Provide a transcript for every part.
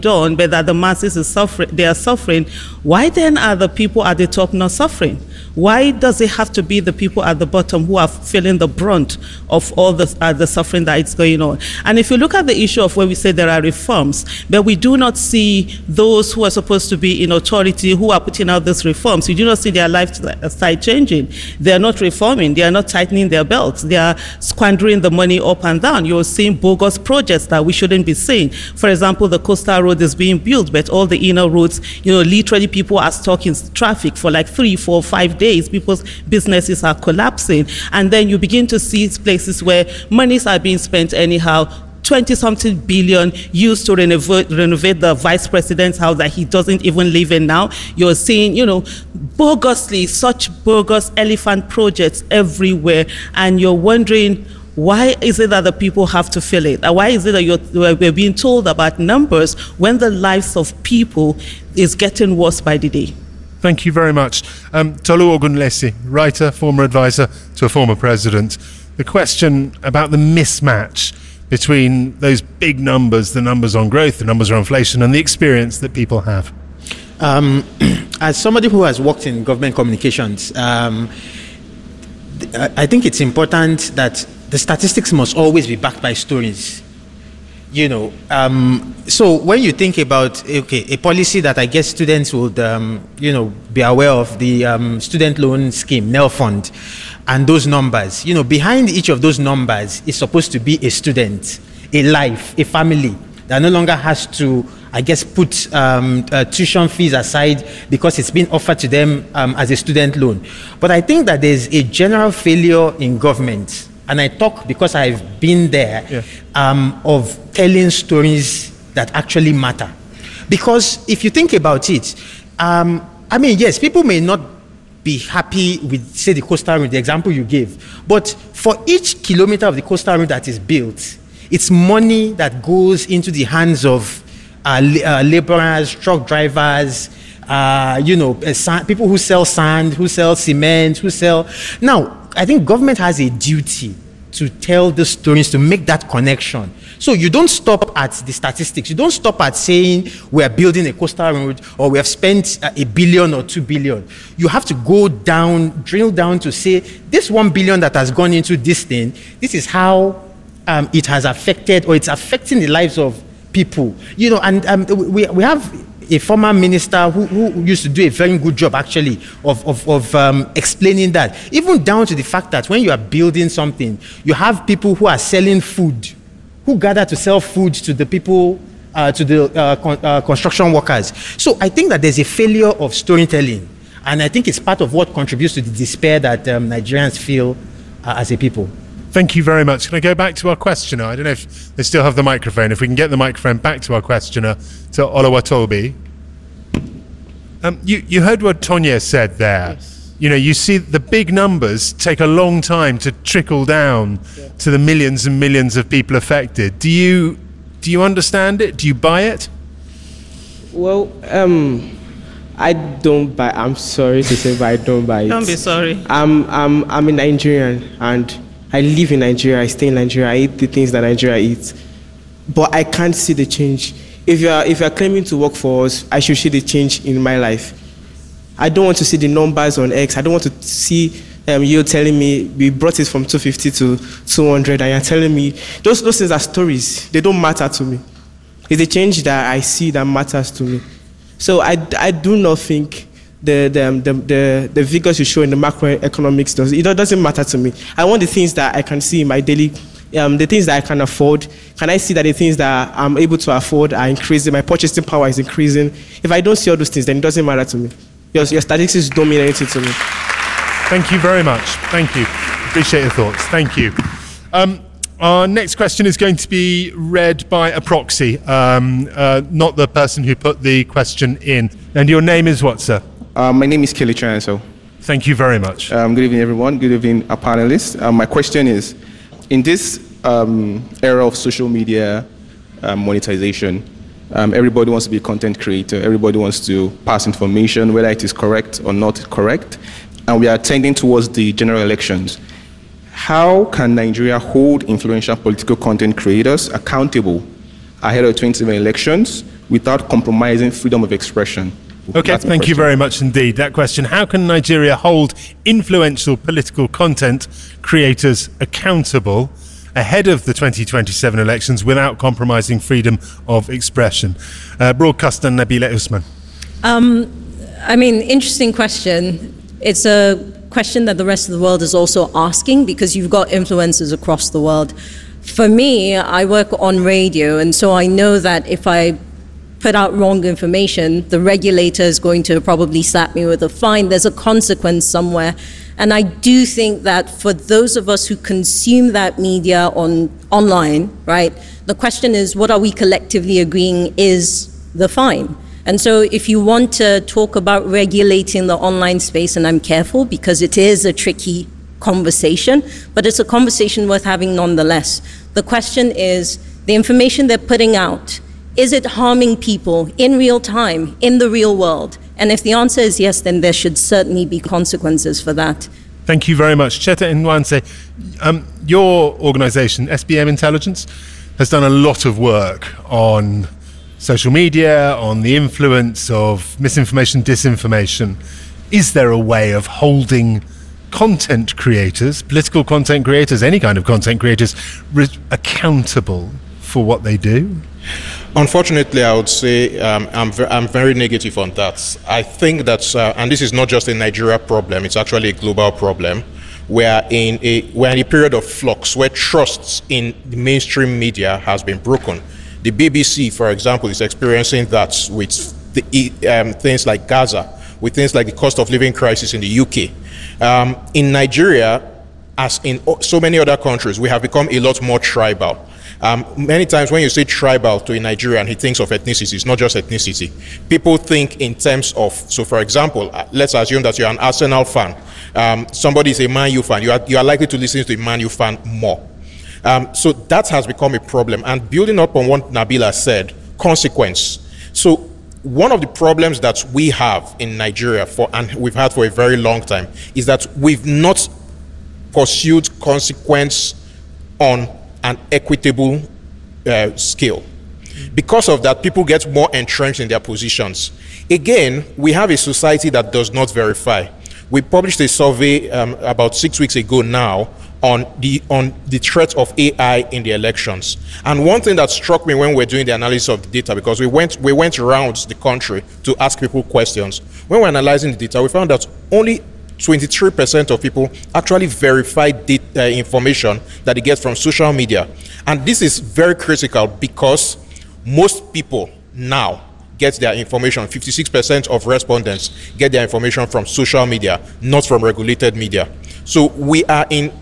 done, but that the masses is suffering, they are suffering, why then are the people at the top not suffering? Why does it have to be the people at the bottom who are feeling the brunt of all the suffering that is going on? And if you look at the issue of where we say there are reforms, but we do not see those who are supposed to be in authority who are putting out these reforms. You do not see their lifestyle changing. They are not reforming. They are not tightening their belts. They are squandering the money up and down. You're seeing bogus projects that we shouldn't be seeing. For example, the coastal road is being built, but all the inner roads, literally people are stuck in traffic for like 3, 4, 5 days. People's businesses are collapsing. And then you begin to see places where monies are being spent anyhow. 20-something billion used to renovate the vice president's house that he doesn't even live in now. You're seeing, bogusly, such bogus elephant projects everywhere. And you're wondering, why is it that the people have to feel it? Why is it that we're being told about numbers when the lives of people is getting worse by the day? Thank you very much. Tolu Ogunlesi, writer, former advisor to a former president. The question about the mismatch between those big numbers, the numbers on growth, the numbers on inflation, and the experience that people have. As somebody who has worked in government communications, I think it's important that the statistics must always be backed by stories. So when you think about a policy that I guess students would be aware of, the student loan scheme, NEL Fund, and those numbers, behind each of those numbers is supposed to be a student, a life, a family that no longer has to, I guess, put tuition fees aside because it's been offered to them as a student loan. But I think that there's a general failure in government, and I talk because I've been there, of telling stories that actually matter. Because if you think about it, yes, people may not be happy with, say, the coastal road, the example you gave. But for each kilometer of the coastal road that is built, it's money that goes into the hands of laborers, truck drivers, people who sell sand, who sell cement, who sell... Now, I think government has a duty to tell the stories, to make that connection. So you don't stop at the statistics. You don't stop at saying we are building a coastal road or we have spent $1 billion or $2 billion. You have to go down, drill down to say, this $1 billion that has gone into this thing, this is how it has affected, or it's affecting the lives of people. And we have a former minister who used to do a very good job, actually, of explaining that. Even down to the fact that when you are building something, you have people who are selling food, who gather to sell food to the people, to the construction workers. So I think that there's a failure of storytelling. And I think it's part of what contributes to the despair that Nigerians feel as a people. Thank you very much. Can I go back to our questioner? I don't know if they still have the microphone. If we can get the microphone back to our questioner, to Oluwatobi. You heard what Tonya said there. Yes. You see the big numbers take a long time to trickle down to the millions and millions of people affected. Do you understand it? Do you buy it? Well, I don't buy. I'm sorry to say, but I don't buy it. Don't be sorry. I'm a Nigerian, and I live in Nigeria. I stay in Nigeria. I eat the things that Nigeria eats, but I can't see the change. If you are claiming to work for us, I should see the change in my life. I don't want to see the numbers on X. I don't want to see you telling me we brought it from 250 to 200, and you're telling me those things are stories. They don't matter to me. It's the change that I see that matters to me. So I do not think the figures you show in the macroeconomics doesn't matter to me. I want the things that I can see in my daily, the things that I can afford. Can I see that the things that I'm able to afford are increasing? My purchasing power is increasing. If I don't see all those things, then it doesn't matter to me. Your statistics don't mean anything to me. Thank you very much. Thank you. Appreciate your thoughts. Thank you. Our next question is going to be read by a proxy, not the person who put the question in. And your name is what, sir? My name is Kelly Transo. Thank you very much. Good evening, everyone. Good evening, our panelists. My question is, in this era of social media monetization, everybody wants to be a content creator. Everybody wants to pass information, whether it is correct or not correct. And we are tending towards the general elections. How can Nigeria hold influential political content creators accountable ahead of 2027 elections without compromising freedom of expression? Okay, thank you very much indeed. That question, how can Nigeria hold influential political content creators accountable ahead of the 2027 elections without compromising freedom of expression? Broadcaster Nabila Usman. Interesting question. It's a question that the rest of the world is also asking, because you've got influencers across the world. For me, I work on radio, and so I know that if I put out wrong information, the regulator is going to probably slap me with a fine. There's a consequence somewhere. And I do think that for those of us who consume that media online, right, the question is, what are we collectively agreeing is the fine? And so if you want to talk about regulating the online space, and I'm careful because it is a tricky conversation, but it's a conversation worth having nonetheless. The question is, the information they're putting out, is it harming people in real time, in the real world? And if the answer is yes, then there should certainly be consequences for that. Thank you very much. Cheta Nwanse, your organisation, SBM Intelligence, has done a lot of work on social media, on the influence of misinformation, disinformation. Is there a way of holding content creators, political content creators, any kind of content creators, accountable for what they do? Unfortunately, I would say I'm very negative on that. I think that, and this is not just a Nigeria problem, it's actually a global problem. We're in a period of flux where trust in the mainstream media has been broken. The BBC, for example, is experiencing that with things like Gaza, with things like the cost of living crisis in the UK. In Nigeria, as in so many other countries, we have become a lot more tribal. Many times when you say tribal to a Nigerian, he thinks of ethnicity. It's not just ethnicity. People think in terms of, so for example, let's assume that you're an Arsenal fan. Somebody is a Man U fan. You are likely to listen to a Man U fan more. So that has become a problem. And building up on what Nabila said, consequence. So one of the problems that we have in Nigeria, and we've had for a very long time, is that we've not pursued consequence on an equitable scale. Because of that, people get more entrenched in their positions. Again, we have a society that does not verify. We published a survey about 6 weeks ago now on the threat of AI in the elections. And one thing that struck me when we were doing the analysis of the data, because we went around the country to ask people questions. When we were analyzing the data, we found that only 23% of people actually verified information that they get from social media. And this is very critical because most people now get their information, 56% of respondents get their information from social media, not from regulated media. So we are in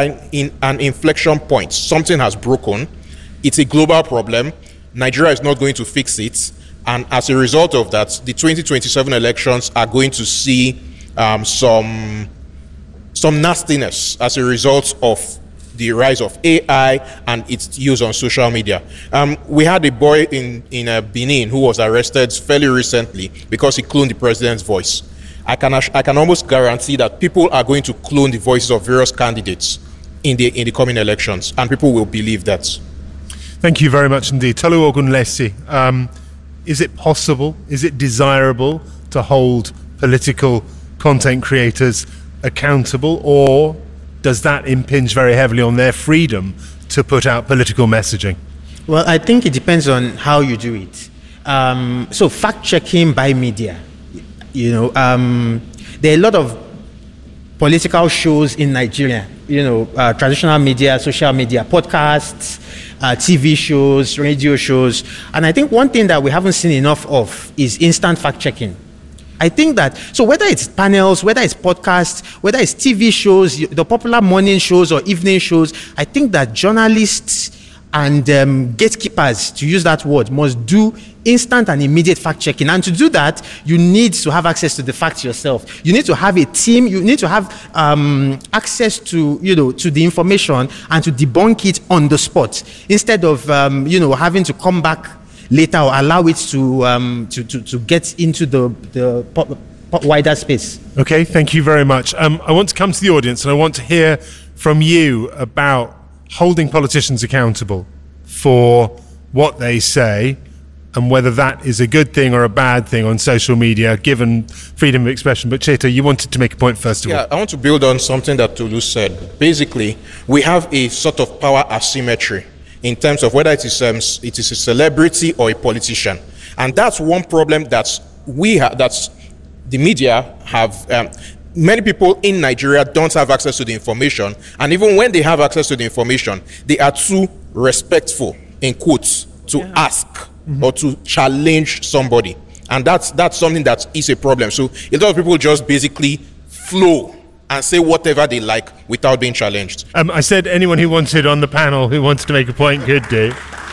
an inflection point. Something has broken. It's a global problem. Nigeria is not going to fix it. And as a result of that, the 2027 elections are going to see some nastiness as a result of the rise of AI and its use on social media. We had a boy in Benin who was arrested fairly recently because he cloned the president's voice. I can almost guarantee that people are going to clone the voices of various candidates in the coming elections, and people will believe that. Thank you very much indeed. Tolu Ogunlesi, is it possible, is it desirable to hold political content creators accountable, or does that impinge very heavily on their freedom to put out political messaging? Well, I think it depends on how you do it. So fact-checking by media, there are a lot of political shows in Nigeria, traditional media, social media, podcasts, TV shows, radio shows. And I think one thing that we haven't seen enough of is instant fact-checking. I think that, so whether it's panels, whether it's podcasts, whether it's TV shows, the popular morning shows or evening shows, I think that journalists and gatekeepers, to use that word, must do instant and immediate fact-checking. And to do that, you need to have access to the facts yourself. You need to have a team. You need to have access to, to the information and to debunk it on the spot, instead of, having to come back later or allow it to get into the wider space. Okay, thank you very much. I want to come to the audience and I want to hear from you about holding politicians accountable for what they say and whether that is a good thing or a bad thing on social media, given freedom of expression. But Cheta, you wanted to make a point first of all. Yeah, I want to build on something that Tolu said. Basically, we have a sort of power asymmetry in terms of whether it is a celebrity or a politician. And that's one problem that the media have. Many people in Nigeria don't have access to the information. And even when they have access to the information, they are too respectful, in quotes, to ask or to challenge somebody. And that's something that is a problem. So a lot of people just basically flow and say whatever they like without being challenged. I said anyone who wanted on the panel who wanted to make a point could do.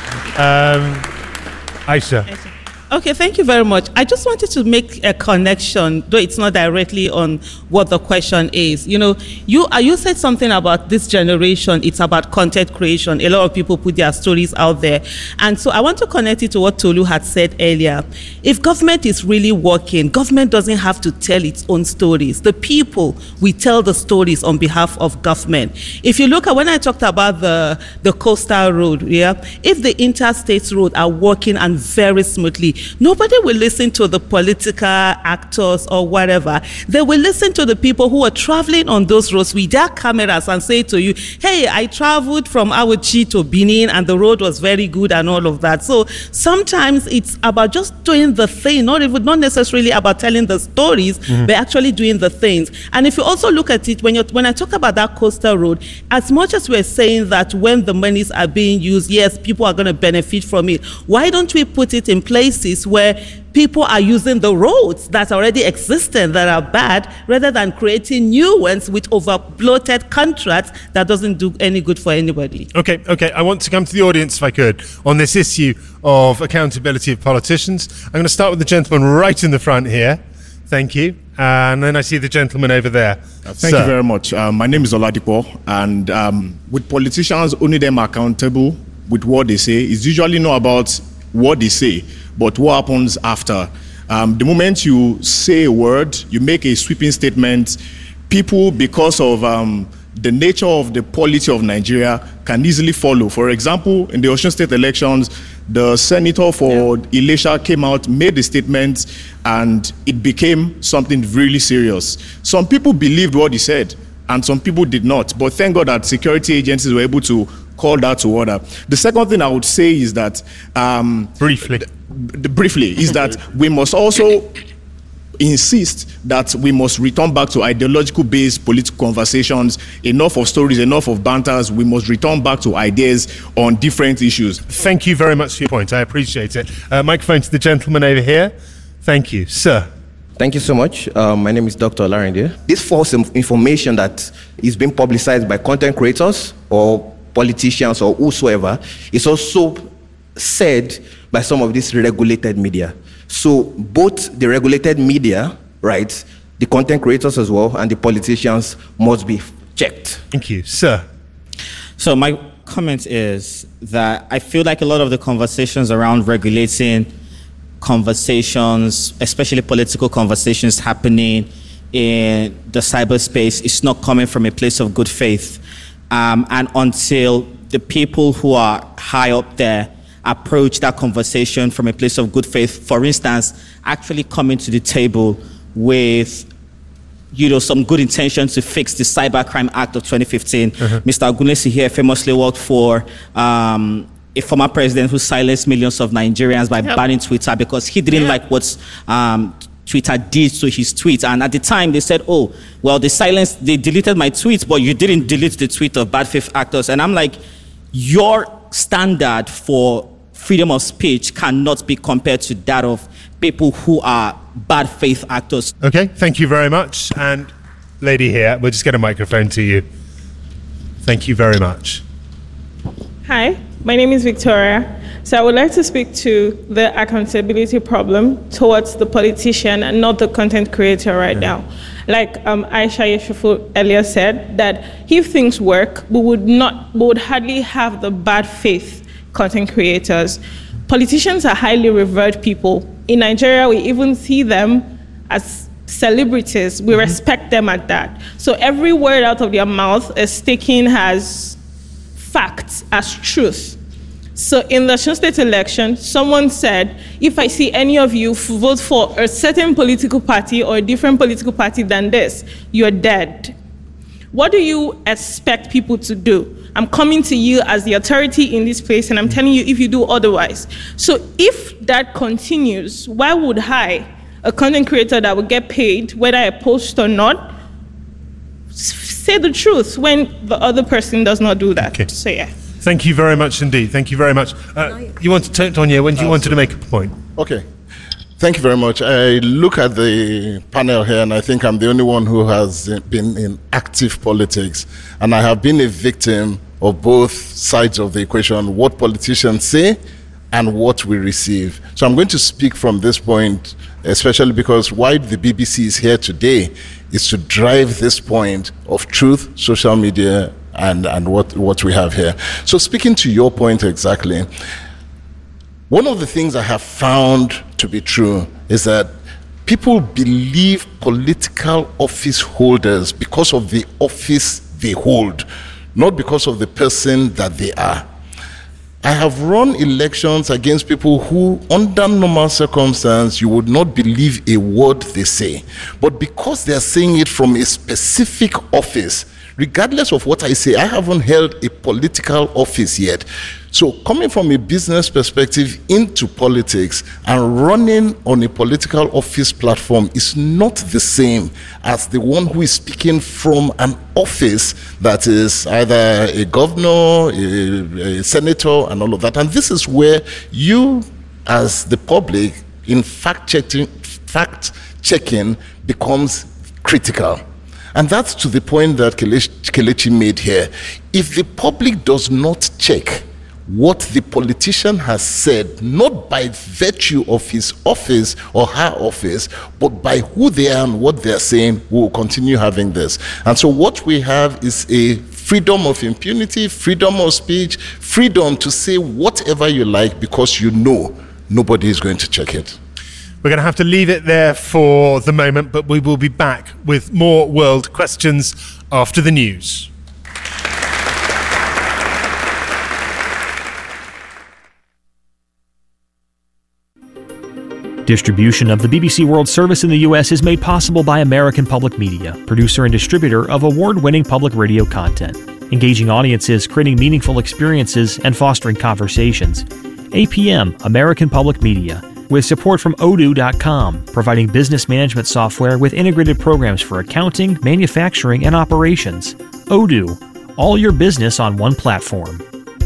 Aisha. Okay, thank you very much. I just wanted to make a connection, though it's not directly on what the question is. You know, you said something about this generation, it's about content creation. A lot of people put their stories out there. And so I want to connect it to what Tolu had said earlier. If government is really working, government doesn't have to tell its own stories. The people, we tell the stories on behalf of government. If you look at when I talked about the coastal road, if the interstate road are working and very smoothly, nobody will listen to the political actors or whatever. They will listen to the people who are traveling on those roads with their cameras and say to you, hey, I traveled from Awuchi to Benin and the road was very good and all of that. So sometimes it's about just doing the thing, not necessarily about telling the stories, but actually doing the things. And if you also look at it, when I talk about that coastal road, as much as we're saying that when the monies are being used, yes, people are going to benefit from it. Why don't we put it in places where people are using the roads that already existed that are bad, rather than creating new ones with over-bloated contracts that doesn't do any good for anybody? Okay. I want to come to the audience, if I could, on this issue of accountability of politicians. I'm going to start with the gentleman right in the front here. Thank you. And then I see the gentleman over there. Thank you very much. My name is Oladipo, and with politicians, only them are accountable with what they say. It's usually not about what they say, but what happens after. The moment you say a word, you make a sweeping statement, people, because of the nature of the polity of Nigeria, can easily follow. For example, in the Osun State elections, the senator for Ilesha came out, made a statement, and it became something really serious. Some people believed what he said, and some people did not. But thank God that security agencies were able to call that to order. The second thing I would say is that briefly is that we must also insist that we must return back to ideological based political conversations. Enough of stories, enough of banters. We must return back to ideas on different issues. Thank you very much for your point. I appreciate it. Microphone to the gentleman over here. Thank you, sir. Thank you so much. My name is Dr. Larinde. This false information that is being publicized by content creators or politicians or whosoever is also said by some of these regulated media. So both the regulated media, right, the content creators as well, and the politicians must be checked. Thank you, sir. So my comment is that I feel like a lot of the conversations around regulating conversations, especially political conversations happening in the cyberspace, is not coming from a place of good faith. And until the people who are high up there approach that conversation from a place of good faith, for instance, actually coming to the table with some good intention to fix the Cybercrime Act of 2015. Mr. Ogunlesi here famously worked for a former president who silenced millions of Nigerians by banning Twitter because he didn't like what Twitter did to his tweets. And at the time they said, they deleted my tweets, but you didn't delete the tweet of bad faith actors. And I'm like, your standard for freedom of speech cannot be compared to that of people who are bad faith actors. Okay, thank you very much. And lady here, we'll just get a microphone to you. Thank you very much. Hi, my name is Victoria. So I would like to speak to the accountability problem towards the politician and not the content creator right now. Like Aisha Yesufu earlier said, that if things work, we would hardly have the bad faith content creators. Politicians are highly revered people. In Nigeria, we even see them as celebrities. We respect them at that. So every word out of their mouth is taken as fact, as truth. So in the Osun State election, someone said, if I see any of you vote for a certain political party or a different political party than this, you're dead. What do you expect people to do? I'm coming to you as the authority in this place, and I'm telling you if you do otherwise. So if that continues, why would I, a content creator that will get paid, whether I post or not, say the truth when the other person does not do that? Okay. So yeah. Thank you very much indeed. Thank you very much. You want to turn, Tonya, when you wanted to make a point? Okay. Thank you very much. I look at the panel here and I think I'm the only one who has been in active politics. And I have been a victim of both sides of the equation, what politicians say and what we receive. So I'm going to speak from this point, especially because why the BBC is here today is to drive this point of truth, social media, and what we have here. So speaking to your point exactly, one of the things I have found to be true is that people believe political office holders because of the office they hold, not because of the person that they are. I have run elections against people who, under normal circumstances, you would not believe a word they say. But because they are saying it from a specific office, regardless of what I say, I haven't held a political office yet. So coming from a business perspective into politics and running on a political office platform is not the same as the one who is speaking from an office that is either a governor, a senator, and all of that. And this is where you, as the public, in fact-checking becomes critical. And that's to the point that Kelechi made here. If the public does not check what the politician has said, not by virtue of his office or her office, but by who they are and what they're saying, we will continue having this. And so what we have is a freedom of impunity, freedom of speech, freedom to say whatever you like because you know nobody is going to check it. We're going to have to leave it there for the moment, but we will be back with more World Questions after the news. Distribution of the BBC World Service in the U.S. is made possible by American Public Media, producer and distributor of award-winning public radio content, engaging audiences, creating meaningful experiences, and fostering conversations. APM, American Public Media, with support from Odoo.com, providing business management software with integrated programs for accounting, manufacturing, and operations. Odoo, all your business on one platform.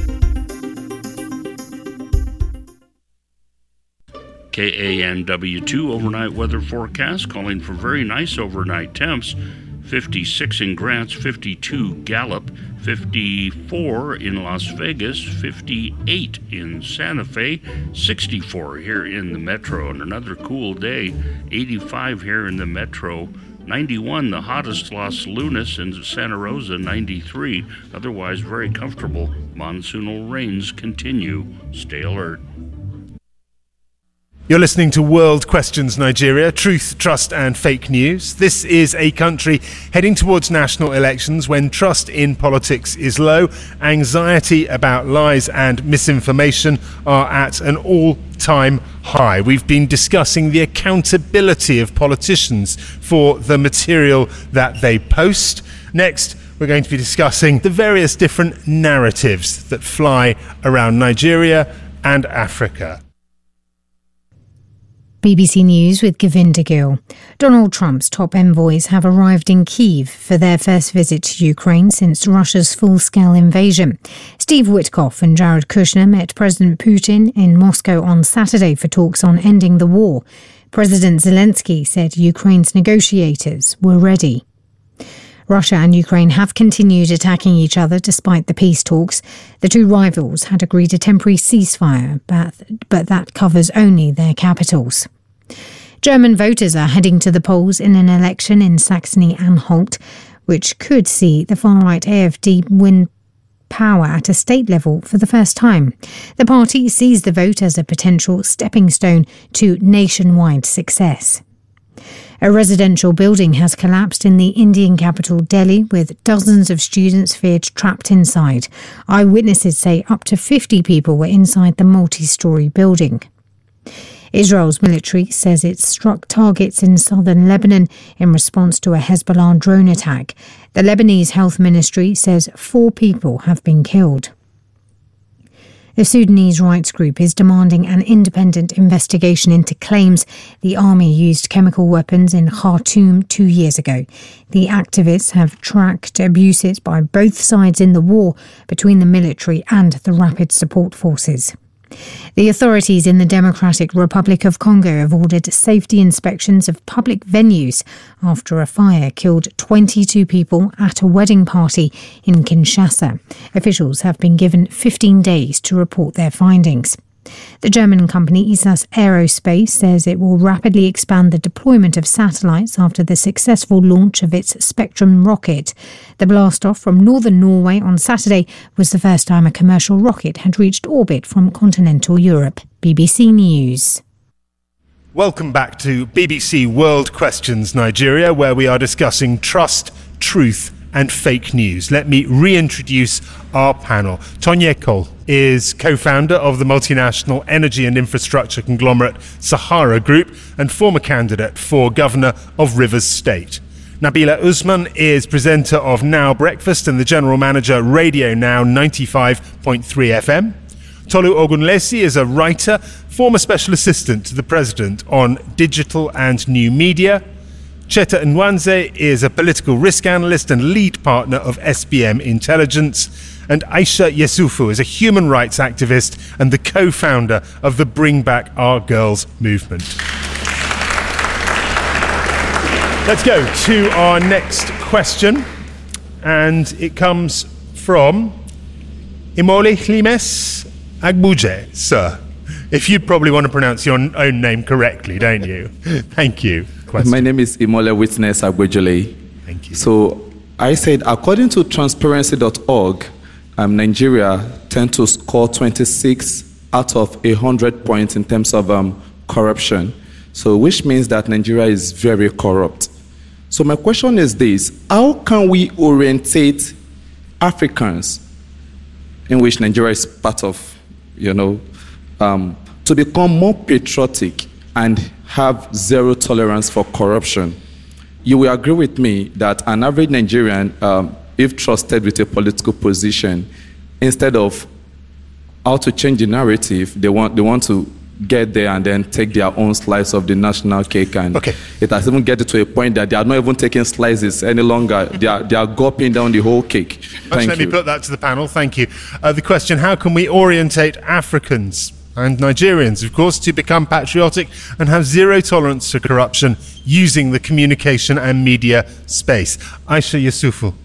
KANW2 overnight weather forecast calling for very nice overnight temps. 56 in Grants, 52 Gallup, 54 in Las Vegas, 58 in Santa Fe, 64 here in the metro, and another cool day, 85 here in the metro, 91 the hottest Los Lunas, and Santa Rosa 93, otherwise very comfortable. Monsoonal rains continue. Stay alert. You're listening to World Questions Nigeria, truth, trust and fake news. This is a country heading towards national elections when trust in politics is low, anxiety about lies and misinformation are at an all-time high. We've been discussing the accountability of politicians for the material that they post. Next, we're going to be discussing the various different narratives that fly around Nigeria and Africa. BBC News with Govinda Gill. Donald Trump's top envoys have arrived in Kyiv for their first visit to Ukraine since Russia's full-scale invasion. Steve Witkoff and Jared Kushner met President Putin in Moscow on Saturday for talks on ending the war. President Zelensky said Ukraine's negotiators were ready. Russia and Ukraine have continued attacking each other despite the peace talks. The two rivals had agreed a temporary ceasefire, but that covers only their capitals. German voters are heading to the polls in an election in Saxony-Anhalt, which could see the far-right AfD win power at a state level for the first time. The party sees the vote as a potential stepping stone to nationwide success. A residential building has collapsed in the Indian capital Delhi, with dozens of students feared trapped inside. Eyewitnesses say up to 50 people were inside the multi-storey building. Israel's military says it struck targets in southern Lebanon in response to a Hezbollah drone attack. The Lebanese Health Ministry says 4 people have been killed. The Sudanese rights group is demanding an independent investigation into claims the army used chemical weapons in Khartoum 2 years ago. The activists have tracked abuses by both sides in the war between the military and the Rapid Support Forces. The authorities in the Democratic Republic of Congo have ordered safety inspections of public venues after a fire killed 22 people at a wedding party in Kinshasa. Officials have been given 15 days to report their findings. The German company Isas Aerospace says it will rapidly expand the deployment of satellites after the successful launch of its Spectrum rocket. The blast-off from northern Norway on Saturday was the first time a commercial rocket had reached orbit from continental Europe. BBC News. Welcome back to BBC World Questions Nigeria, where we are discussing trust, truth and fake news. Let me reintroduce our panel. Tonya Cole is co-founder of the multinational energy and infrastructure conglomerate Sahara Group and former candidate for Governor of Rivers State. Nabila Usman is presenter of Now Breakfast and the general manager Radio Now 95.3 FM. Tolu Ogunlesi is a writer, former special assistant to the president on digital and new media. Cheta Nwanze is a political risk analyst and lead partner of SBM Intelligence. And Aisha Yesufu is a human rights activist and the co-founder of the Bring Back Our Girls movement. Let's go to our next question. And it comes from Imole Klimes Agbuje, sir. If you'd probably want to pronounce your own name correctly, don't you? Thank you. Question. My name is Imole Witness Agbujole. Thank you. So I said, according to transparency.org, Nigeria tend to score 26 out of 100 points in terms of corruption. So which means that Nigeria is very corrupt. So my question is this: how can we orientate Africans, in which Nigeria is part of, to become more patriotic and have zero tolerance for corruption? You will agree with me that an average Nigerian, if trusted with a political position, instead of how to change the narrative, they want to get there and then take their own slice of the national cake. And it has even get to a point that they are not even taking slices any longer. They are gulping down the whole cake. Let me put that to the panel. Thank you. The question: how can we orientate Africans and Nigerians, of course, to become patriotic and have zero tolerance to corruption using the communication and media space? Aisha Yesufu.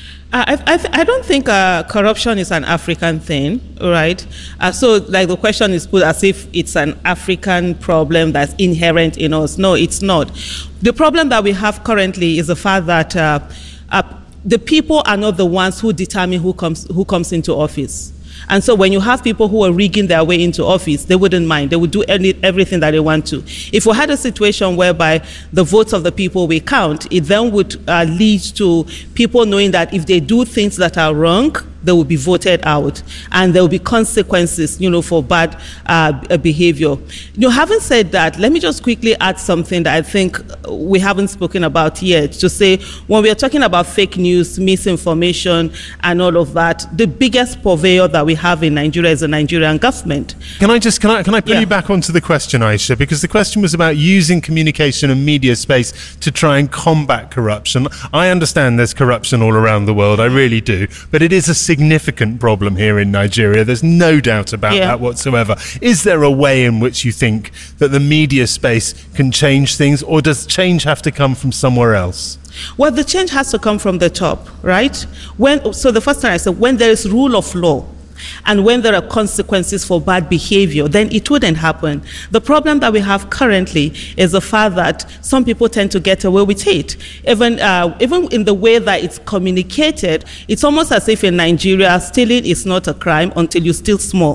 I don't think corruption is an African thing, right? So the question is put as if it's an African problem that's inherent in us. No, it's not. The problem that we have currently is the fact that the people are not the ones who determine who comes into office. And so when you have people who are rigging their way into office, they wouldn't mind. They would do everything that they want to. If we had a situation whereby the votes of the people we count, it then would lead to people knowing that if they do things that are wrong, they will be voted out, and there will be consequences, for bad behavior. Having said that, let me just quickly add something that I think we haven't spoken about yet, to say when we are talking about fake news, misinformation, and all of that, the biggest purveyor that we have in Nigeria is the Nigerian government. Can I put you back onto the question, Aisha? Because the question was about using communication and media space to try and combat corruption. I understand there's corruption all around the world, I really do, but it is a significant problem here in Nigeria. There's no doubt about that whatsoever. Is there a way in which you think that the media space can change things, or does change have to come from somewhere else? Well, the change has to come from the top, right? So the first time I said, when there is rule of law, and when there are consequences for bad behavior, then it wouldn't happen. The problem that we have currently is the fact that some people tend to get away with it. Even in the way that it's communicated, it's almost as if in Nigeria, stealing is not a crime until you steal small.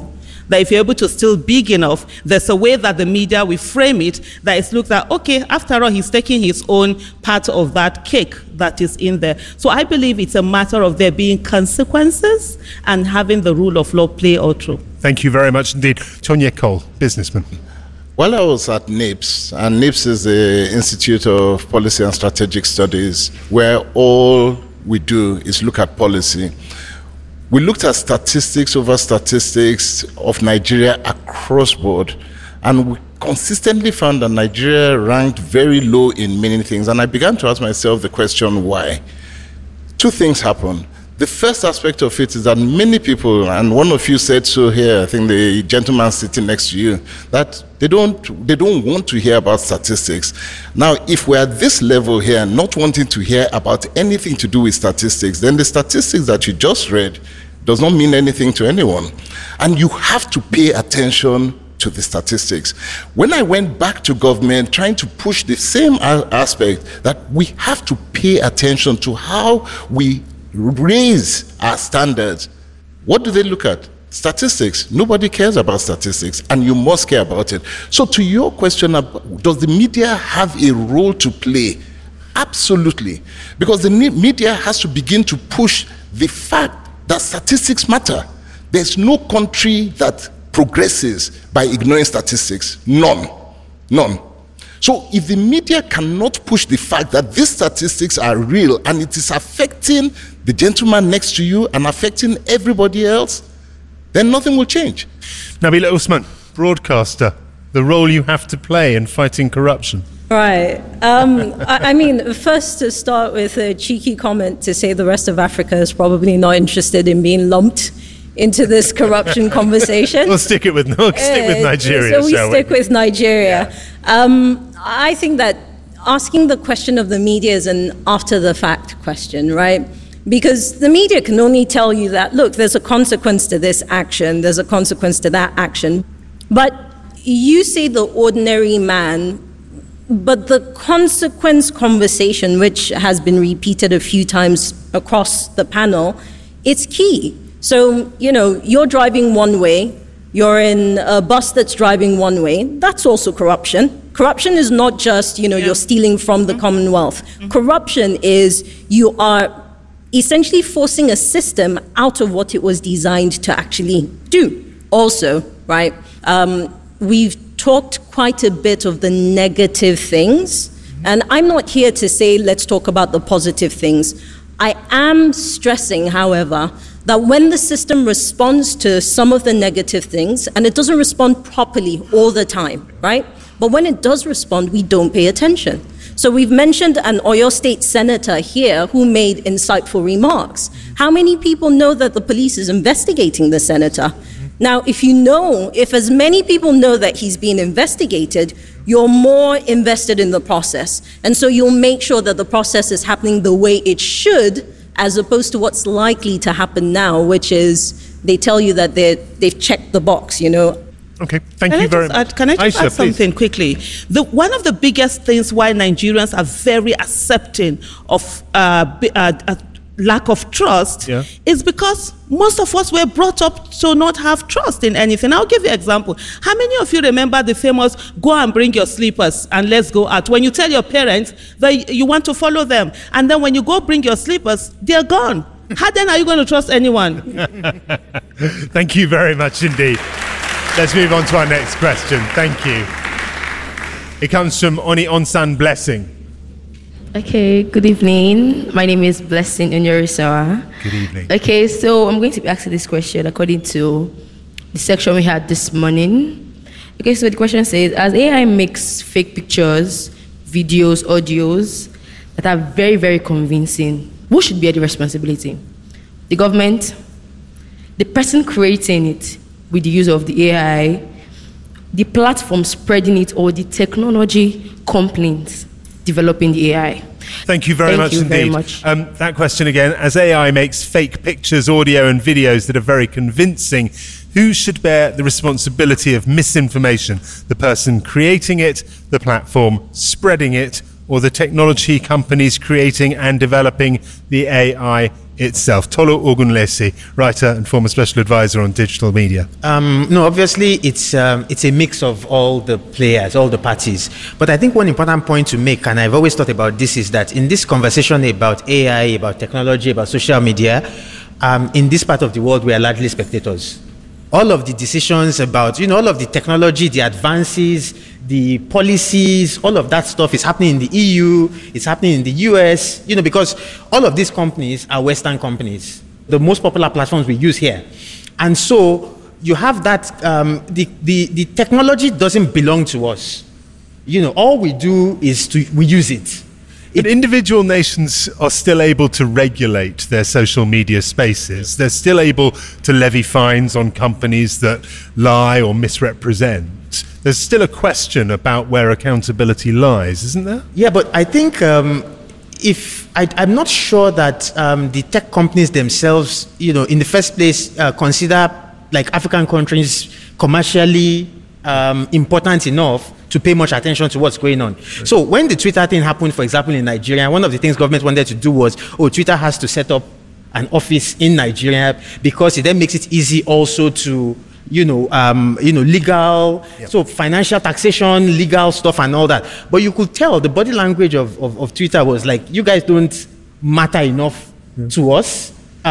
That if you're able to still big enough, there's a way that the media will frame it that it's looked at, okay, after all, he's taking his own part of that cake that is in there. So I believe it's a matter of there being consequences and having the rule of law play all through. Thank you very much indeed. Tonya Cole, businessman. While I was at NIPS, and NIPS is the Institute of Policy and Strategic Studies, where all we do is look at policy. We looked at statistics over statistics of Nigeria across board, and we consistently found that Nigeria ranked very low in many things. And I began to ask myself the question, why? Two things happened. The first aspect of it is that many people, and one of you said so here, I think the gentleman sitting next to you, that they don't want to hear about statistics. Now, if we're at this level here, not wanting to hear about anything to do with statistics, then the statistics that you just read does not mean anything to anyone. And you have to pay attention to the statistics. When I went back to government trying to push the same aspect, that we have to pay attention to how we raise our standards. What do they look at? Statistics. Nobody cares about statistics, and you must care about it. So to your question, does the media have a role to play? Absolutely. Because the media has to begin to push the fact that statistics matter. There's no country that progresses by ignoring statistics. None. So if the media cannot push the fact that these statistics are real and it is affecting the gentleman next to you and affecting everybody else, then nothing will change. Nabila Usman, broadcaster, the role you have to play in fighting corruption. Right. I mean, first to start with a cheeky comment to say the rest of Africa is probably not interested in being lumped into this corruption conversation. We'll stick with Nigeria. So we stick with Nigeria. Yeah. I think that asking the question of the media is an after-the-fact question, right? Because the media can only tell you that, look, there's a consequence to this action, there's a consequence to that action. But you say the ordinary man, but the consequence conversation, which has been repeated a few times across the panel, it's key. So, you're driving one way, you're in a bus that's driving one way, that's also corruption. Corruption is not just, you're stealing from the Commonwealth. Corruption is you are essentially forcing a system out of what it was designed to actually do. Also, right, we've talked quite a bit of the negative things, and I'm not here to say let's talk about the positive things. I am stressing, however, that when the system responds to some of the negative things, and it doesn't respond properly all the time, right? But when it does respond, we don't pay attention. So we've mentioned an Oyo State senator here who made insightful remarks. How many people know that the police is investigating the senator? Now, if as many people know that he's being investigated, you're more invested in the process. And so you'll make sure that the process is happening the way it should, as opposed to what's likely to happen now, which is they tell you that they've checked the box, Okay, thank you very much. Can I just add something quickly? One of the biggest things why Nigerians are very accepting of lack of trust is because most of us were brought up to not have trust in anything. I'll give you an example. How many of you remember the famous "go and bring your slippers and let's go out"? When you tell your parents that you want to follow them, and then when you go bring your slippers, they're gone. How then are you going to trust anyone? Thank you very much indeed. Let's move on to our next question. Thank you. It comes from Oni Onsan Blessing. Okay, good evening. My name is Blessing Onyorisawa. Good evening. Okay, so I'm going to be asking this question according to the section we had this morning. Okay, so the question says, as AI makes fake pictures, videos, audios that are very, very convincing, who should bear the responsibility? The government? The person creating it with the use of the AI? The platform spreading it, or the technology companies developing the AI? Thank you very much indeed. That question again, as AI makes fake pictures, audio and videos that are very convincing, who should bear the responsibility of misinformation? The person creating it, the platform spreading it, or the technology companies creating and developing the AI itself. Tolu Ogunlesi, writer and former special advisor on digital media. No, obviously it's a mix of all the players, all the parties. But I think one important point to make, and I've always thought about this, is that in this conversation about AI, about technology, about social media, in this part of the world, we are largely spectators. All of the decisions about, all of the technology, the advances, the policies, all of that stuff is happening in the EU, it's happening in the US, because all of these companies are Western companies, the most popular platforms we use here. And so you have that, the technology doesn't belong to us. All we do is we use it. But individual nations are still able to regulate their social media spaces. They're still able to levy fines on companies that lie or misrepresent. There's still a question about where accountability lies, isn't there? Yeah, but I think I'm not sure that the tech companies themselves, in the first place, consider like African countries commercially important enough to pay much attention to what's going on. Right. So when the Twitter thing happened, for example, in Nigeria, one of the things government wanted to do was, Twitter has to set up an office in Nigeria because it then makes it easy also to, legal, so financial taxation, legal stuff and all that. But you could tell the body language of Twitter was like, you guys don't matter enough to us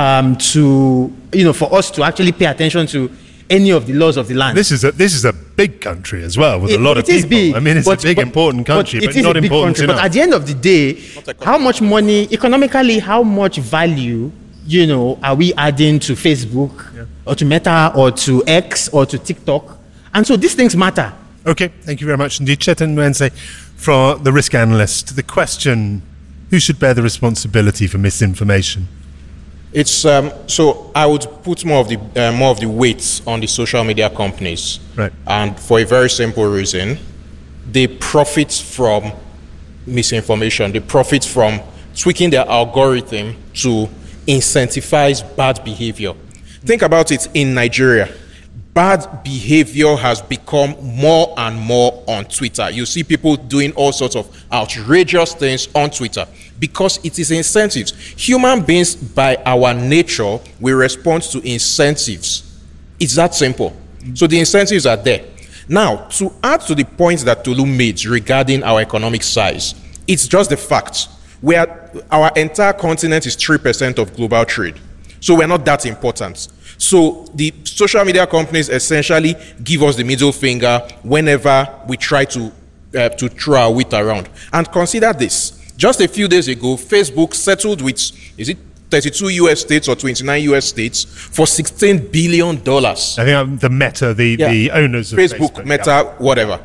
for us to actually pay attention to any of the laws of the land. This is a big country as well with a lot of people. Big, I mean, it's a big, important country, but not important enough. But at the end of the day, how much money, economically, how much value, are we adding to Facebook or to Meta or to X or to TikTok? And so these things matter. Okay, thank you very much indeed. Chetan Mwense, for the risk analyst, the question, who should bear the responsibility for misinformation? It's so I would put more of the weight on the social media companies, right? And for a very simple reason, they profit from misinformation. They profit from tweaking their algorithm to incentivize bad behavior. Think about it in Nigeria. Bad behavior has become more and more on Twitter. You see people doing all sorts of outrageous things on Twitter because it is incentives. Human beings, by our nature, we respond to incentives. It's that simple. So the incentives are there. Now, to add to the point that Tolu made regarding our economic size, it's just the fact. Our entire continent is 3% of global trade. So we're not that important. So the social media companies essentially give us the middle finger whenever we try to throw our weight around. And consider this. Just a few days ago, Facebook settled with, is it 32 US states or 29 US states for $16 billion. I think the Meta, the owners of Facebook. Meta, whatever.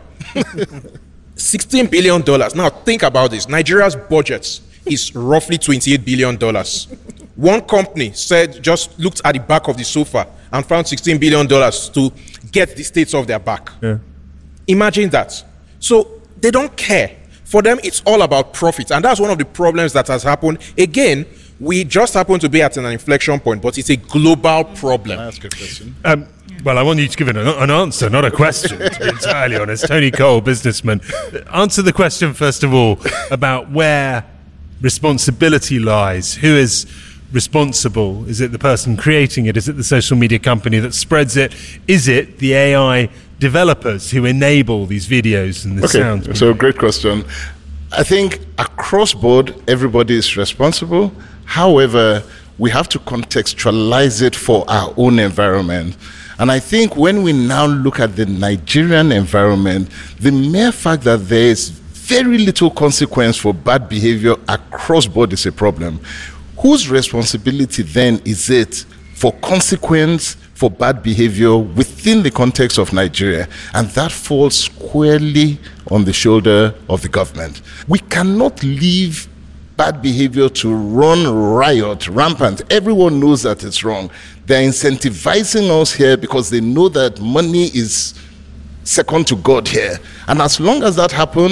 $16 billion. Now think about this. Nigeria's budget is roughly $28 billion. One company just looked at the back of the sofa and found $16 billion to get the states off their back. Yeah. Imagine that. So they don't care. For them, it's all about profit. And that's one of the problems that has happened. Again, we just happen to be at an inflection point, but it's a global problem. Can I ask a question? Well, I want you to give it an answer, not a question, to be entirely honest. Tony Cole, businessman. Answer the question, first of all, about where responsibility lies. Who is responsible? Is it the person creating it? Is it the social media company that spreads it? Is it the AI developers who enable these videos and the sounds? Okay, so great question. I think across board, everybody is responsible. However, we have to contextualize it for our own environment. And I think when we now look at the Nigerian environment, the mere fact that there is very little consequence for bad behavior across board is a problem. Whose responsibility then is it for consequence for bad behavior within the context of Nigeria? And that falls squarely on the shoulder of the government. We cannot leave bad behavior to run rampant. Everyone knows that it's wrong. They're incentivizing us here because they know that money is second to God here. And as long as that happens,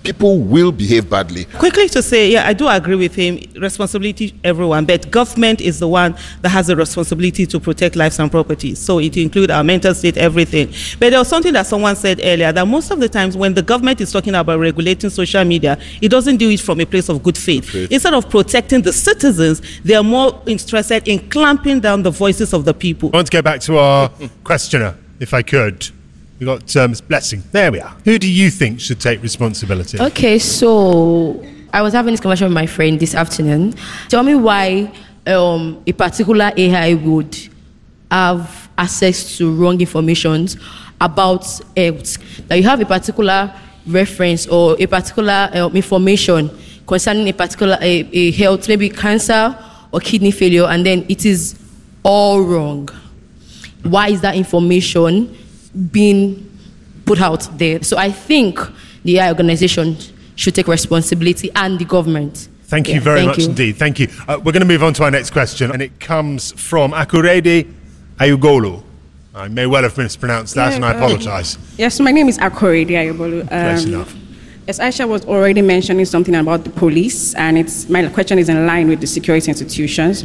people will behave badly. Quickly to say, yeah, I do agree with him. Responsibility, everyone, but government is the one that has the responsibility to protect lives and property. So it includes our mental state, everything. But there was something that someone said earlier, that most of the times when the government is talking about regulating social media, it doesn't do it from a place of good faith. Instead of protecting the citizens, they are more interested in clamping down the voices of the people. I want to go back to our questioner, if I could. We got Ms. Blessing. There we are. Who do you think should take responsibility? Okay, so I was having this conversation with my friend this afternoon. Tell me why a particular AI would have access to wrong information about health. That you have a particular reference or a particular information concerning a particular a health, maybe cancer or kidney failure, and then it is all wrong. Why is that information being put out there? So I think the AI organization should take responsibility, and the government. Thank you very much indeed. Thank you. We're going to move on to our next question, and it comes from Akurede Ayugolu. I may well have mispronounced that, and I apologize. Yes, my name is Akurede Ayugolu. Close enough. As Aisha was already mentioning something about the police, and my question is in line with the security institutions.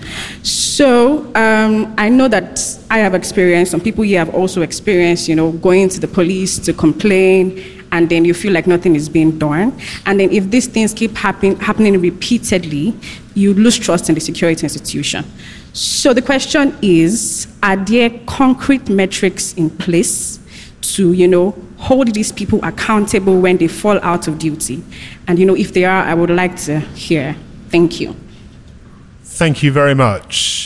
So I know that I have experienced, some people here have also experienced, going to the police to complain, and then you feel like nothing is being done. And then if these things keep happening repeatedly, you lose trust in the security institution. So the question is, are there concrete metrics in place to, hold these people accountable when they fall out of duty? And, if they are, I would like to hear. Thank you. Thank you very much.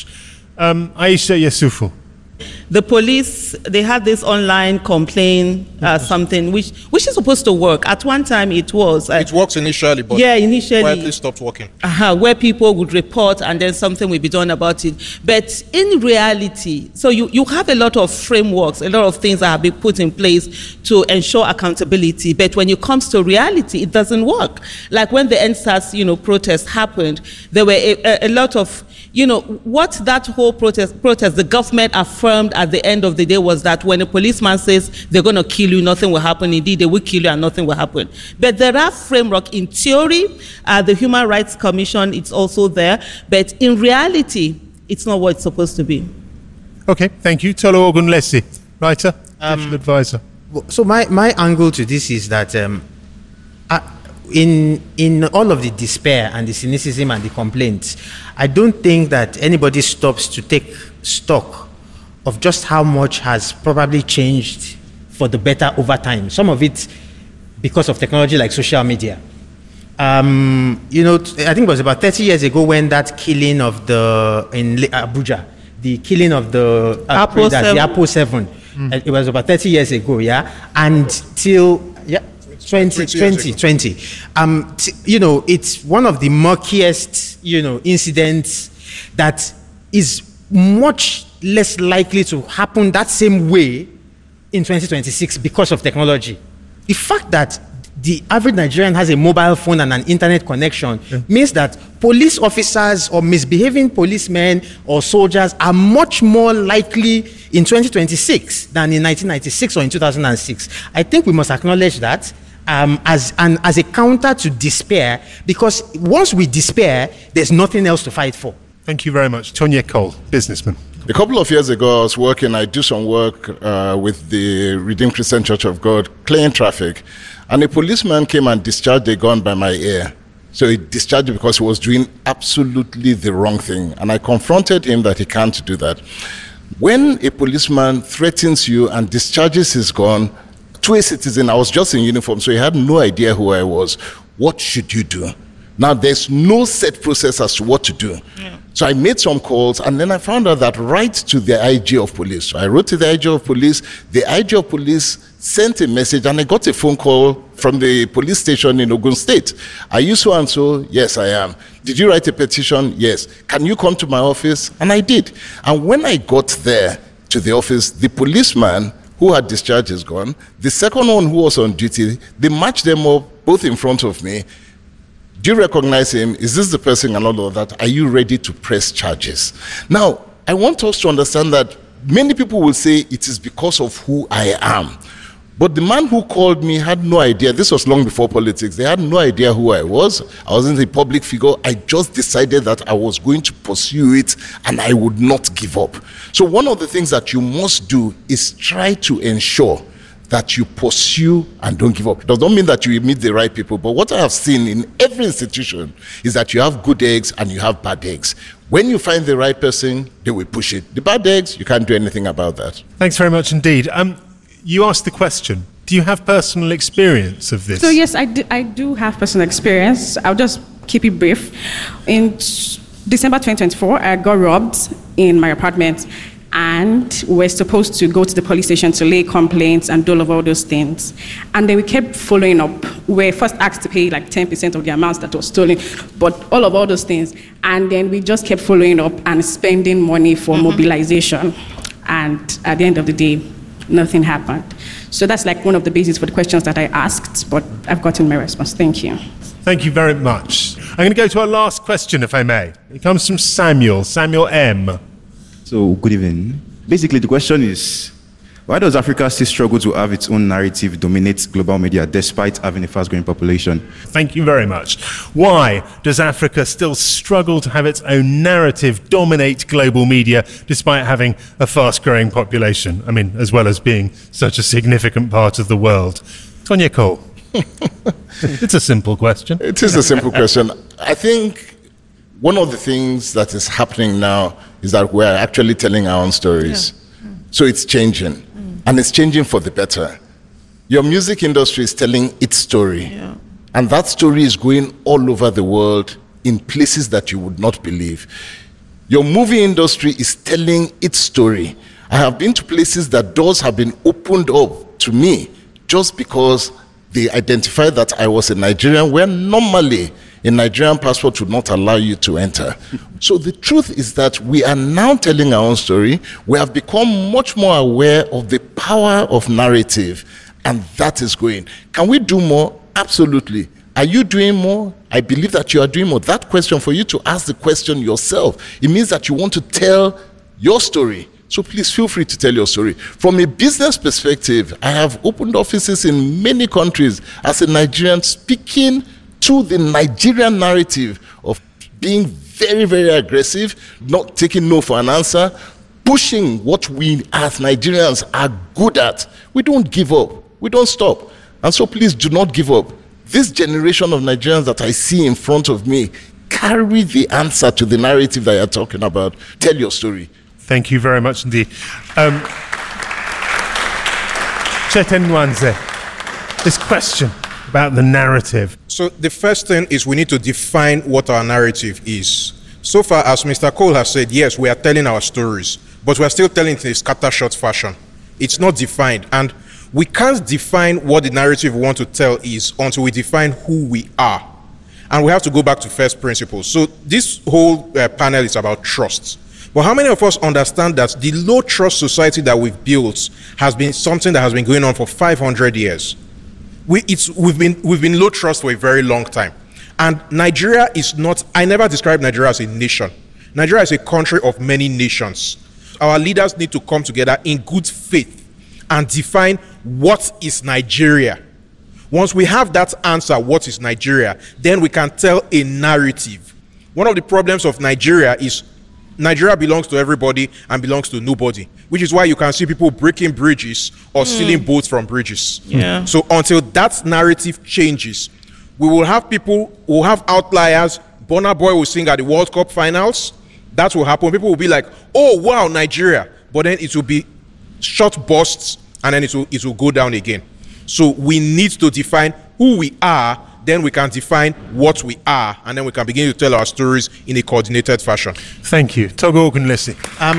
Aisha Yesufu. The police, they had this online complaint, something which is supposed to work. At one time it was. It works initially, but initially quietly stopped working. Where people would report and then something will be done about it. But in reality, so you have a lot of frameworks, a lot of things that have been put in place to ensure accountability. But when it comes to reality, it doesn't work. Like when the EndSARS, protest happened, there were a lot of, what that whole protest, the government affirmed at the end of the day was that when a policeman says they're going to kill you, nothing will happen. Indeed, they will kill you and nothing will happen. But there are framework in theory. The Human Rights Commission, it's also there. But in reality, it's not what it's supposed to be. Okay, thank you. Tolu Ogunlesi, writer, digital advisor. So my angle to this is that in all of the despair and the cynicism and the complaints, I don't think that anybody stops to take stock of just how much has probably changed for the better over time. Some of it because of technology like social media. I think it was about 30 years ago when that killing of in Abuja, the killing of the Apple 7, it was about 30 years ago, until 2020. It's one of the murkiest, incidents that is much less likely to happen that same way in 2026 because of technology. The fact that the average Nigerian has a mobile phone and an internet connection means that police officers or misbehaving policemen or soldiers are much more likely in 2026 than in 1996 or in 2006. I think we must acknowledge that as a counter to despair, because once we despair, there's nothing else to fight for. Thank you very much. Tonya Cole, businessman. A couple of years ago, I do some work with the Redeemed Christian Church of God, clearing traffic, and a policeman came and discharged a gun by my ear. So he discharged it because he was doing absolutely the wrong thing. And I confronted him that he can't do that. When a policeman threatens you and discharges his gun to a citizen, I was just in uniform, so he had no idea who I was. What should you do? Now, there's no set process as to what to do. So I made some calls, and then I found out that right to the IG of police. So I wrote to the IG of police. The IG of police sent a message, and I got a phone call from the police station in Ogun State. Are you so and so? Yes, I am. Did you write a petition? Yes. Can you come to my office? And I did. And when I got there to the office, the policeman who had discharged his gun, the second one who was on duty, they matched them up both in front of me. Do you recognize him? Is this the person and all of that? Are you ready to press charges? Now, I want us to understand that many people will say it is because of who I am. But the man who called me had no idea. This was long before politics. They had no idea who I was. I wasn't a public figure. I just decided that I was going to pursue it and I would not give up. So one of the things that you must do is try to ensure that you pursue and don't give up. It does not mean that you meet the right people, but what I have seen in every institution is that you have good eggs and you have bad eggs. When you find the right person, they will push it. The bad eggs, you can't do anything about that. Thanks very much indeed. You asked the question, do you have personal experience of this? So yes, I do have personal experience. I'll just keep it brief. In December 2024, I got robbed in my apartment, and we're supposed to go to the police station to lay complaints and do all those things. And then we kept following up. We were first asked to pay like 10% of the amounts that was stolen, but all those things. And then we just kept following up and spending money for mobilization. And at the end of the day, nothing happened. So that's like one of the bases for the questions that I asked, but I've gotten my response. Thank you. Thank you very much. I'm going to go to our last question, if I may. It comes from Samuel M. So, good evening. Basically, the question is, why does Africa still struggle to have its own narrative dominate global media despite having a fast-growing population? Thank you very much. Why does Africa still struggle to have its own narrative dominate global media despite having a fast-growing population? I mean, as well as being such a significant part of the world. Tonya Cole. It's a simple question. It is a simple question. I think one of the things that is happening now is that we're actually telling our own stories. Yeah. So it's changing. And it's changing for the better. Your music industry is telling its story. Yeah. And that story is going all over the world in places that you would not believe. Your movie industry is telling its story. I have been to places that doors have been opened up to me just because they identified that I was a Nigerian, where normally a Nigerian passport would not allow you to enter. So the truth is that we are now telling our own story. We have become much more aware of the power of narrative, and that is going. Can we do more? Absolutely. Are you doing more? I believe that you are doing more. That question, for you to ask the question yourself, it means that you want to tell your story. So please feel free to tell your story. From a business perspective, I have opened offices in many countries as a Nigerian, speaking to the Nigerian narrative of being very, very aggressive, not taking no for an answer, pushing what we as Nigerians are good at. We don't give up. We don't stop. And so please do not give up. This generation of Nigerians that I see in front of me carry the answer to the narrative that you're talking about. Tell your story. Thank you very much indeed. Cheten Nwanze, this question about the narrative. So the first thing is we need to define what our narrative is. So far, as Mr. Cole has said, yes, we are telling our stories, but we are still telling it in a scattershot fashion. It's not defined, and we can't define what the narrative we want to tell is until we define who we are. And we have to go back to first principles. So this whole panel is about trust. But how many of us understand that the low trust society that we've built has been something that has been going on for 500 years? We've been low trust for a very long time. And Nigeria is not, I never describe Nigeria as a nation. Nigeria is a country of many nations. Our leaders need to come together in good faith and define what is Nigeria. Once we have that answer, what is Nigeria, then we can tell a narrative. One of the problems of Nigeria is Nigeria belongs to everybody and belongs to nobody, which is why you can see people breaking bridges or stealing boats from bridges. Yeah. So until that narrative changes, we will have people, we'll have outliers. Burna Boy will sing at the World Cup finals. That will happen. People will be like, oh, wow, Nigeria. But then it will be short bursts and then it will go down again. So we need to define who we are, then we can define what we are, and then we can begin to tell our stories in a coordinated fashion. Thank you. Togo Ogunlesi.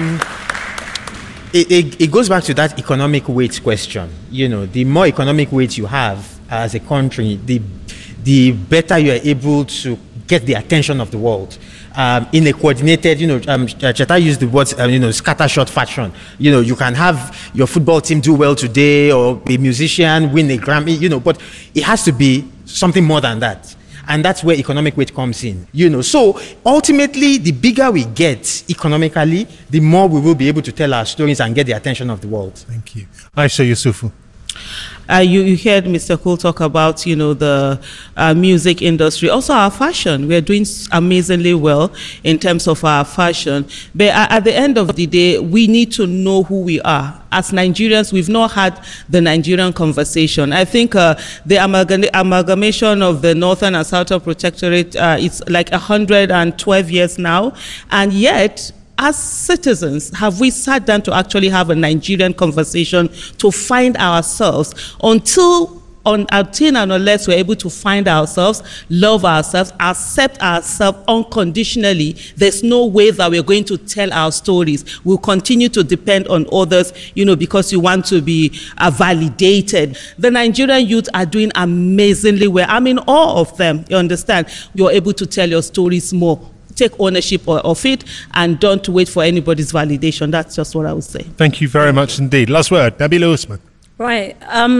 It goes back to that economic weight question. You know, the more economic weight you have as a country, the better you are able to get the attention of the world. In a coordinated, Cheta used the words, scattershot fashion. You can have your football team do well today, or a musician win a Grammy, but it has to be something more than that. And that's where economic weight comes in. So ultimately, the bigger we get economically, the more we will be able to tell our stories and get the attention of the world. Thank you. Aisha Yusufu. You heard Mr. Cole talk about, the music industry, also our fashion. We are doing amazingly well in terms of our fashion. But at the end of the day, we need to know who we are. As Nigerians, we've not had the Nigerian conversation. I think the amalgamation of the Northern and Southern Protectorate, it's like 112 years now, and yet, as citizens, have we sat down to actually have a Nigerian conversation to find ourselves until and unless we're able to find ourselves, love ourselves, accept ourselves unconditionally, there's no way that we're going to tell our stories. We'll continue to depend on others, because you want to be validated. The Nigerian youth are doing amazingly well. I'm in awe of them, you understand? You're able to tell your stories more. Take ownership of it and don't wait for anybody's validation. That's just what I would say. Thank you very much indeed. Last word, Nabila Usman. Right.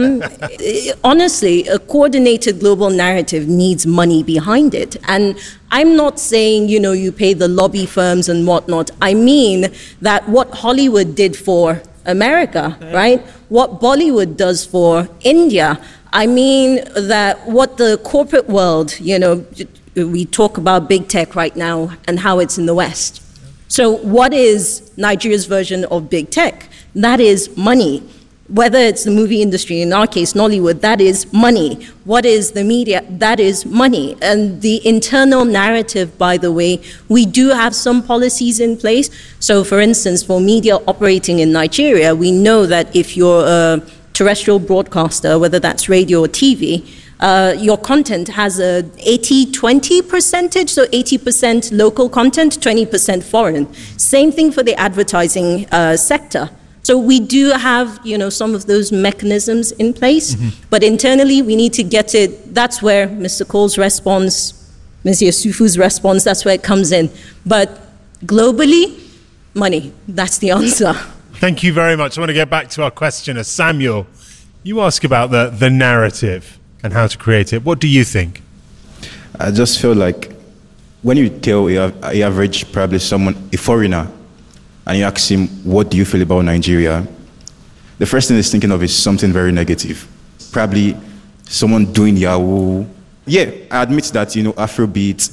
Honestly, a coordinated global narrative needs money behind it. And I'm not saying, you pay the lobby firms and whatnot. I mean that what Hollywood did for America, right? What Bollywood does for India. I mean that what the corporate world, we talk about big tech right now and how it's in the West. So what is Nigeria's version of big tech? That is money. Whether it's the movie industry, in our case, Nollywood, that is money. What is the media? That is money. And the internal narrative, by the way, we do have some policies in place. So for instance, for media operating in Nigeria, we know that if you're a terrestrial broadcaster, whether that's radio or TV, your content has a 80-20 percentage, so 80% local content, 20% foreign. Same thing for the advertising sector. So we do have, some of those mechanisms in place, but internally we need to get it. That's where Mr. Cole's response, Mr. Sufu's response, that's where it comes in. But globally, money, that's the answer. Thank you very much. I want to get back to our questioner, Samuel. You ask about the narrative and how to create it. What do you think? I just feel like when you tell an average, probably someone, a foreigner, and you ask him, what do you feel about Nigeria? The first thing he's thinking of is something very negative. Probably someone doing Yahoo. Yeah, I admit that, Afrobeat,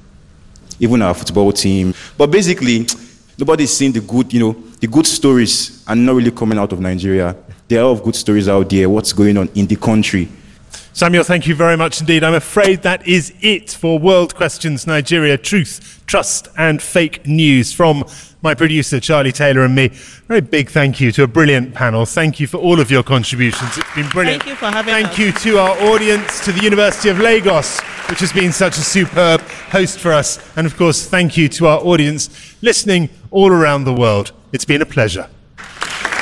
even our football team. But basically, nobody's seeing the good, the good stories are not really coming out of Nigeria. There are a lot of good stories out there, what's going on in the country. Samuel, thank you very much indeed. I'm afraid that is it for World Questions Nigeria, Truth, Trust and Fake News. From my producer, Charlie Taylor, and me, very big thank you to a brilliant panel. Thank you for all of your contributions. It's been brilliant. Thank you for having us. Thank you to our audience, to the University of Lagos, which has been such a superb host for us. And of course, thank you to our audience listening all around the world. It's been a pleasure.